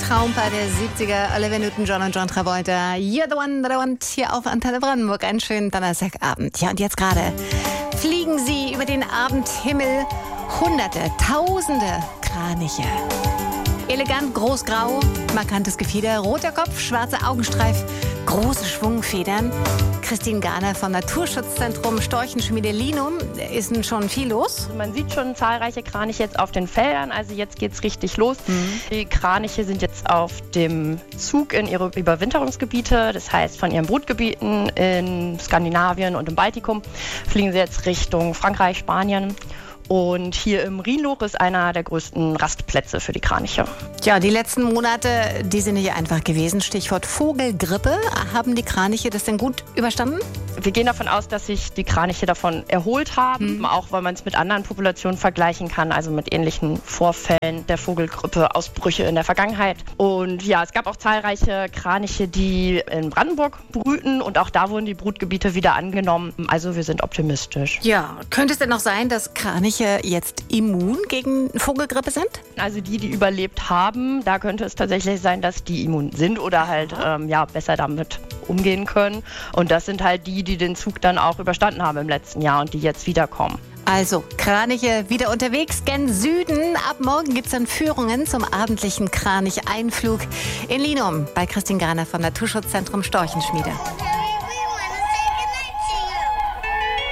Traumpaar der 70er, Olivia Newton-John und John Travolta. You're the one that I want hier auf Antenne Brandenburg. Einen schönen Donnerstagabend. Ja, und jetzt gerade fliegen sie über den Abendhimmel. Hunderte, Tausende Kraniche. Elegant, großgrau, markantes Gefieder, roter Kopf, schwarzer Augenstreif, große Schwungfedern. Christine Garner vom Naturschutzzentrum Storchenschmiede Linum. Ist denn schon viel los? Man sieht schon zahlreiche Kraniche jetzt auf den Feldern, also jetzt geht's richtig los. Die Kraniche sind jetzt auf dem Zug in ihre Überwinterungsgebiete, das heißt von ihren Brutgebieten in Skandinavien und im Baltikum fliegen sie jetzt Richtung Frankreich, Spanien. Und hier im Rhinluch ist einer der größten Rastplätze für die Kraniche. Ja, die letzten Monate, die sind nicht einfach gewesen. Stichwort Vogelgrippe. Haben die Kraniche das denn gut überstanden? Wir gehen davon aus, dass sich die Kraniche davon erholt haben, auch weil man es mit anderen Populationen vergleichen kann, also mit ähnlichen Vorfällen der Vogelgrippe, Ausbrüche in der Vergangenheit. Und ja, es gab auch zahlreiche Kraniche, die in Brandenburg brüten und auch da wurden die Brutgebiete wieder angenommen. Also wir sind optimistisch. Ja, könnte es denn noch sein, dass Kraniche jetzt immun gegen Vogelgrippe sind? Also die überlebt haben, da könnte es tatsächlich sein, dass die immun sind oder halt besser damit umgehen können. Und das sind halt die den Zug dann auch überstanden haben im letzten Jahr und die jetzt wiederkommen. Also, Kraniche wieder unterwegs, gen Süden. Ab morgen gibt es dann Führungen zum abendlichen Kranich-Einflug in Linum bei Christine Garner vom Naturschutzzentrum Storchenschmiede.